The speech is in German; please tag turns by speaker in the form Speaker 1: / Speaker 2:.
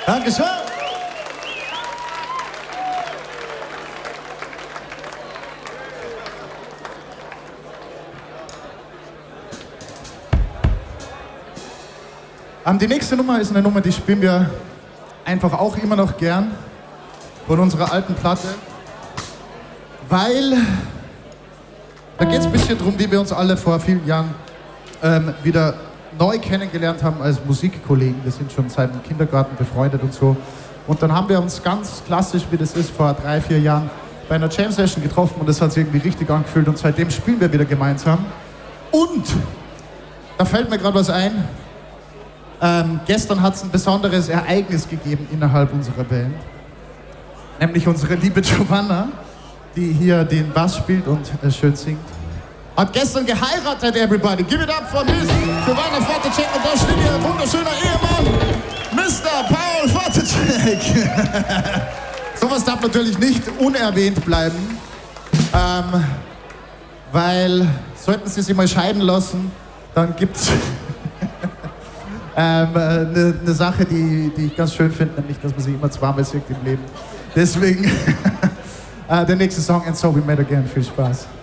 Speaker 1: Dankeschön. Die nächste Nummer ist eine Nummer, die spielen wir einfach auch immer noch gern von unserer alten Platte, weil da geht es ein bisschen darum, wie wir uns alle vor vielen Jahren wieder neu kennengelernt haben als Musikkollegen. Wir sind schon seit dem Kindergarten befreundet und so. Und dann haben wir uns ganz klassisch, wie das ist, vor 3-4 Jahren bei einer Jam-Session getroffen und das hat sich irgendwie richtig angefühlt und seitdem spielen wir wieder gemeinsam. Und da fällt mir gerade was ein. Gestern hat es ein besonderes Ereignis gegeben innerhalb unserer Band. Nämlich unsere liebe Giovanna, die hier den Bass spielt und schön singt. Hat gestern geheiratet, everybody. Give it up for Miss Giovanna Fortacek. Und da steht ihr wunderschöner Ehemann, Mr. Paul Fortacek. Sowas darf natürlich nicht unerwähnt bleiben. Weil, sollten Sie sich mal scheiden lassen, dann gibt's eine Sache, die ich ganz schön finde, nämlich, dass man sich immer zweimal sieht im Leben. Deswegen der nächste Song, And So We Met Again. Viel Spaß.